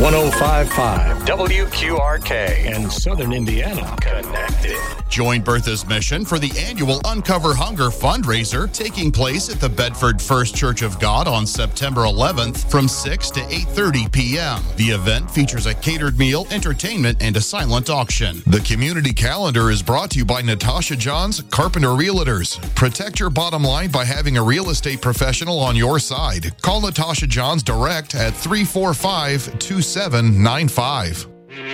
105.5 WQRK and Southern Indiana connected. Join Bertha's mission for the annual Uncover Hunger fundraiser taking place at the Bedford First Church of God on September 11th from 6 to 8:30 p.m. The event features a catered meal, entertainment, and a silent auction. The community calendar is brought to you by Natasha Johns, Carpenter Realtors. Protect your bottom line by having a real estate professional on your side. Call Natasha Johns direct at 345-2795.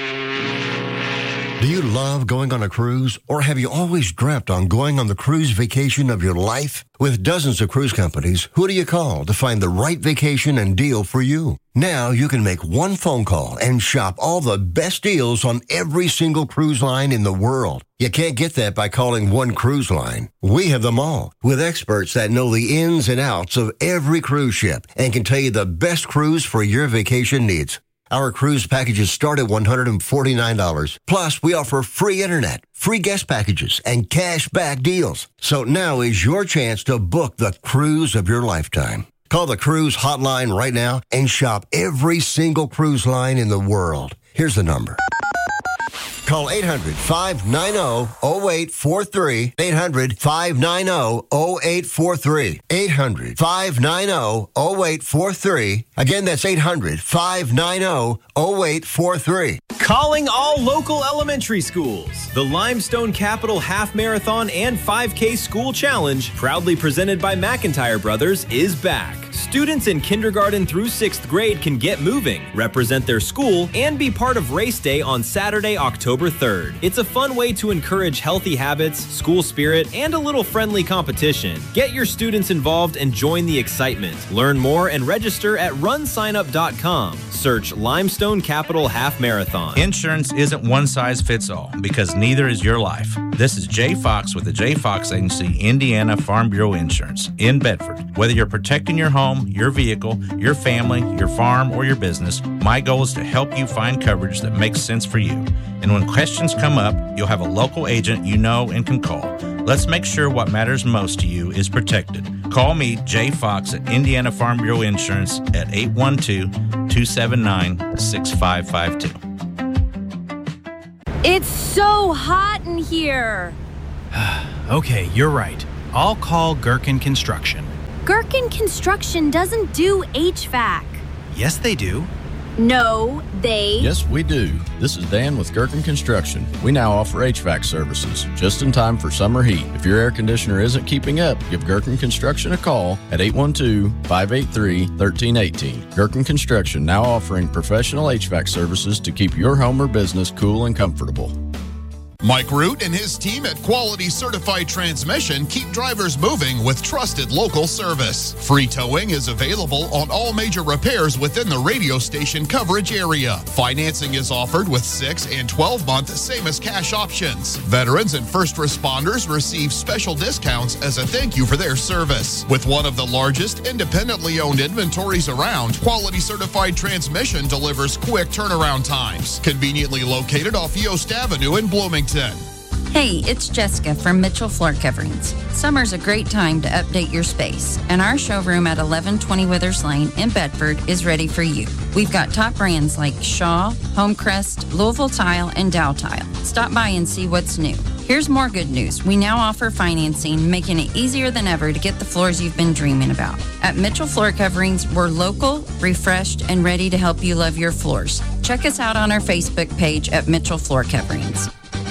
Do you love going on a cruise, or have you always dreamt on going on the cruise vacation of your life? With dozens of cruise companies, who do you call to find the right vacation and deal for you? Now you can make one phone call and shop all the best deals on every single cruise line in the world. You can't get that by calling one cruise line. We have them all, with experts that know the ins and outs of every cruise ship and can tell you the best cruise for your vacation needs. Our cruise packages start at $149. Plus, we offer free internet, free guest packages, and cash back deals. So now is your chance to book the cruise of your lifetime. Call the cruise hotline right now and shop every single cruise line in the world. Here's the number. Call 800-590-0843. 800-590-0843. 800-590-0843. Again, that's 800-590-0843. Calling all local elementary schools. The Limestone Capital Half Marathon and 5K School Challenge, proudly presented by McIntyre Brothers, is back. Students in kindergarten through 6th grade can get moving, represent their school, and be part of race day on Saturday, October 3rd. It's a fun way to encourage healthy habits, school spirit, and a little friendly competition. Get your students involved and join the excitement. Learn more and register at runsignup.com. Search Limestone Capital Half Marathon. Insurance isn't one size fits all, because neither is your life. This is Jay Fox with the Jay Fox Agency, Indiana Farm Bureau Insurance in Bedford. Whether you're protecting your home, your vehicle, your family, your farm, or your business, my goal is to help you find coverage that makes sense for you. And when questions come up, you'll have a local agent you know and can call. Let's make sure what matters most to you is protected. Call me, Jay Fox, at Indiana Farm Bureau Insurance at 812-279-6552. It's so hot in here. Okay, you're right. I'll call Gherkin Construction. Gherkin Construction doesn't do HVAC. Yes, they do. No, they... Yes, we do. This is Dan with Gherkin Construction. We now offer HVAC services, just in time for summer heat. If your air conditioner isn't keeping up, give Gherkin Construction a call at 812-583-1318. Gherkin Construction, now offering professional HVAC services to keep your home or business cool and comfortable. Mike Root and his team at Quality Certified Transmission keep drivers moving with trusted local service. Free towing is available on all major repairs within the radio station coverage area. Financing is offered with 6 and 12-month same as cash options. Veterans and first responders receive special discounts as a thank you for their service. With one of the largest independently owned inventories around, Quality Certified Transmission delivers quick turnaround times. Conveniently located off Yost Avenue in Bloomington. Hey, it's Jessica from Mitchell Floor Coverings. Summer's a great time to update your space, and our showroom at 1120 Withers Lane in Bedford is ready for you. We've got top brands like Shaw, Homecrest, Louisville Tile, and Dow Tile. Stop by and see what's new. Here's more good news. We now offer financing, making it easier than ever to get the floors you've been dreaming about. At Mitchell Floor Coverings, we're local, refreshed, and ready to help you love your floors. Check us out on our Facebook page at Mitchell Floor Coverings.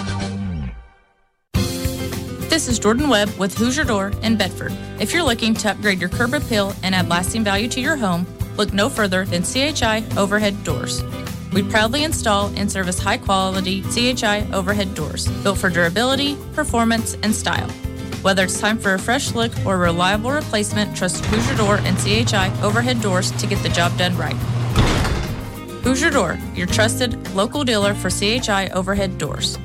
This is Jordan Webb with Hoosier Door in Bedford. If you're looking to upgrade your curb appeal and add lasting value to your home, look no further than CHI Overhead Doors. We proudly install and service high-quality CHI overhead doors, built for durability, performance, and style. Whether it's time for a fresh look or a reliable replacement, trust Hoosier Door and CHI Overhead Doors to get the job done right. Hoosier Door, your trusted local dealer for CHI Overhead Doors.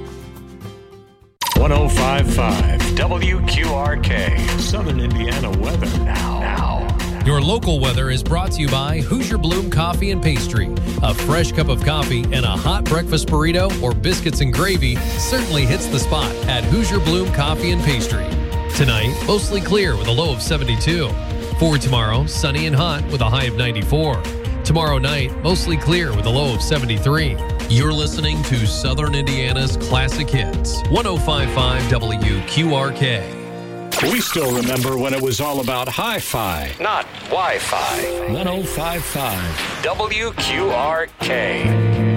105.5 WQRK, Southern Indiana weather now. Your local weather is brought to you by Hoosier Bloom Coffee and Pastry. A fresh cup of coffee and a hot breakfast burrito or biscuits and gravy certainly hits the spot at Hoosier Bloom Coffee and Pastry. Tonight, mostly clear with a low of 72. For tomorrow, sunny and hot with a high of 94. Tomorrow night, mostly clear with a low of 73. You're listening to Southern Indiana's Classic Hits, 105.5 WQRK. We still remember when it was all about hi-fi, not Wi-Fi. 105.5 WQRK.